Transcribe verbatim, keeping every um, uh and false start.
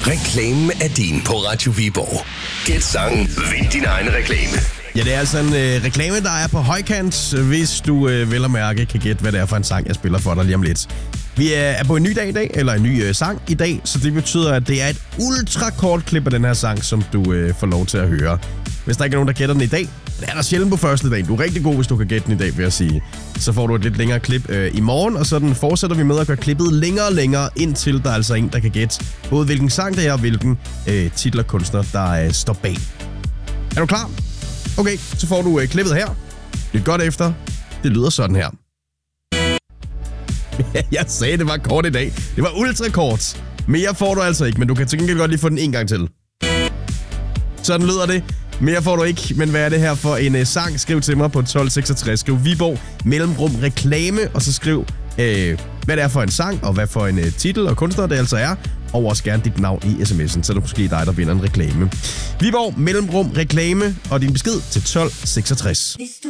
Reklamen er din på Radio Viborg. Gæt sangen, vind din egen reklame. Ja, det er altså en øh, reklame, der er på højkant, hvis du øh, vel og mærke kan gætte, hvad det er for en sang, jeg spiller for dig lige om lidt. Vi er på en ny dag i dag, eller en ny øh, sang i dag, så det betyder, at det er et ultra kort klip af den her sang, som du øh, får lov til at høre. Hvis der ikke er nogen, der gætter den i dag, det er der sjældent på første dag. Du er rigtig god, hvis du kan gætte den i dag, vil jeg sige. Så får du et lidt længere klip øh, i morgen, og så den fortsætter vi med at gøre klippet længere og længere, indtil der er altså en, der kan gætte både hvilken sang det er, og hvilken øh, titel og kunstner, der øh, står bag. Er du klar? Okay, så får du øh, klippet her. Lyt godt efter. Det lyder sådan her. Jeg sagde, det var kort i dag. Det var ultra kort. Mere får du altså ikke, men du kan til gengæld godt lige få den en gang til. Sådan lyder det. Mere får du ikke, men hvad er det her for en uh, sang? Skriv til mig på tolv seksogtres. Skriv Viborg, mellemrum, reklame, og så skriv, øh, hvad det er for en sang, og hvad for en uh, titel og kunstner det altså er. Og også gerne dit navn i sms'en, så er det måske dig, der vinder en reklame. Viborg, mellemrum, reklame, og din besked til tolv seksogtres.